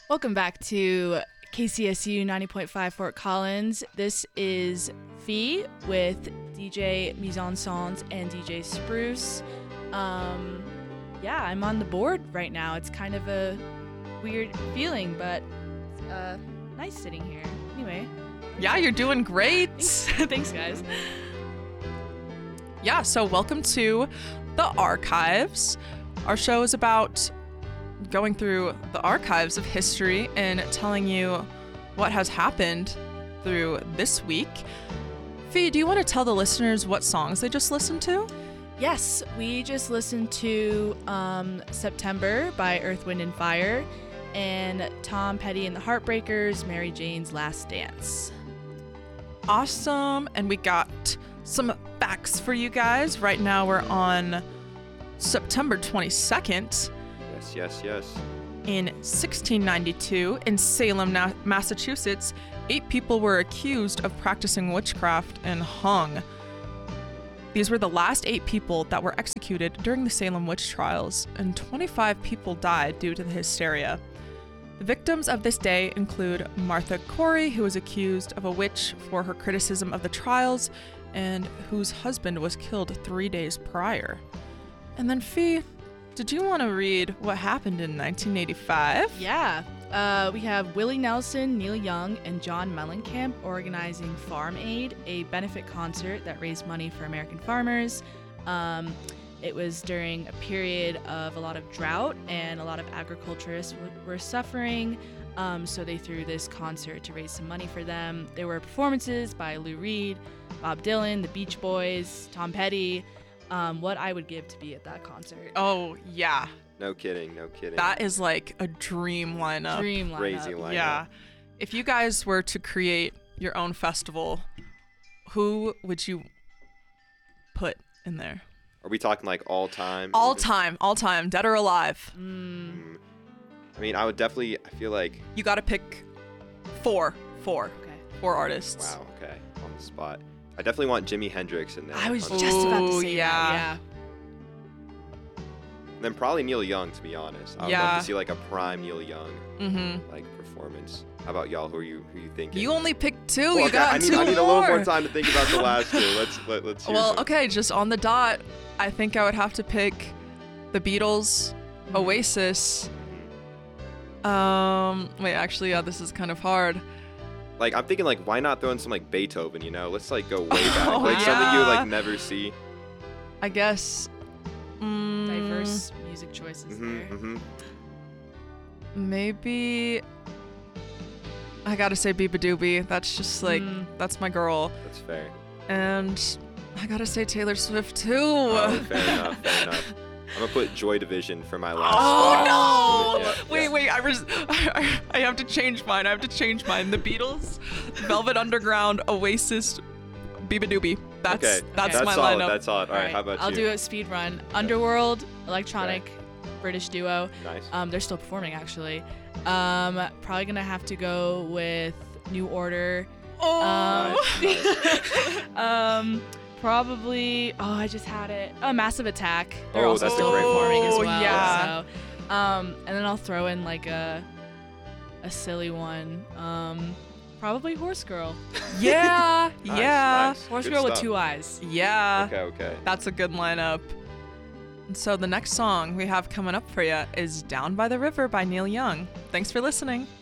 Welcome back to KCSU 90.5 Fort Collins. This is Fee with DJ Mise en Sens and DJ Spruce. I'm on the board right now. It's kind of a weird feeling, but it's nice sitting here. Anyway. Yeah, you're doing great. Thanks, guys. Yeah, so welcome to The Archives. Our show is about going through the archives of history and telling you what has happened through this week. Fee, do you want to tell the listeners what songs they just listened to? Yes, we just listened to September by Earth, Wind & Fire and Tom Petty and the Heartbreakers, Mary Jane's Last Dance. Awesome. And we got some facts for you guys. Right now we're on September 22nd. Yes. In 1692, in Salem, Massachusetts, 8 people were accused of practicing witchcraft and hung. These were the last 8 people that were executed during the Salem witch trials, and 25 people died due to the hysteria. The victims of this day include Martha Corey, who was accused of a witch for her criticism of the trials, and whose husband was killed 3 days prior. And then Fee, did you want to read what happened in 1985? Yeah. We have Willie Nelson, Neil Young, and John Mellencamp organizing Farm Aid, a benefit concert that raised money for American farmers. It was during a period of a lot of drought, and a lot of agriculturists were suffering, so they threw this concert to raise some money for them. There were performances by Lou Reed, Bob Dylan, the Beach Boys, Tom Petty. What I would give to be at that concert. Oh, yeah. No kidding. That is like a dream lineup. Crazy lineup. Yeah. If you guys were to create your own festival, who would you put in there? Are we talking like all time? All time, dead or alive. I mean, I would definitely, I feel like... You gotta pick four. Okay. 4 artists. Wow, okay. On the spot. I definitely want Jimi Hendrix in there. I was just about to say yeah. that. And then probably Neil Young, to be honest. I would love to see like a prime Neil Young like performance. How about y'all? Who are you thinking? You only picked 2. Well, You okay, got I need 2 a little more more time to think about the last 2. Let's hear Well, them. okay, just on the dot, I think I would have to pick the Beatles, Oasis. Wait, actually, yeah, this is kind of hard. Like, I'm thinking, like, why not throw in some, like, Beethoven, you know? Let's, like, go way back. Oh, like, something you would, yeah. like, never see. I guess. Diverse music choices there. Maybe. I gotta say Biba Doobie. That's just like, that's my girl. That's fair. And I gotta say Taylor Swift too. Oh, fair enough. I'm gonna put Joy Division for my last Oh spot. no! Wait, I have to change mine. The Beatles, Velvet Underground, Oasis, Biba Doobie. That's my solid. lineup. That's solid. All right, how about I'll you? do a speed run. Underworld, electronic, British duo. Nice. They're still performing actually. Probably gonna have to go with New Order. Nice. Probably. Oh, I just had it. Massive Attack. They're Oh, also that's a still great one. performing as Oh, well. yeah. So, and then I'll throw in like a silly one. Probably Horse Girl. Yeah, Nice, yeah. nice. Horse Good Girl with stuff. 2 eyes. Yeah. Okay. That's a good lineup. And so the next song we have coming up for you is Down by the River by Neil Young. Thanks for listening.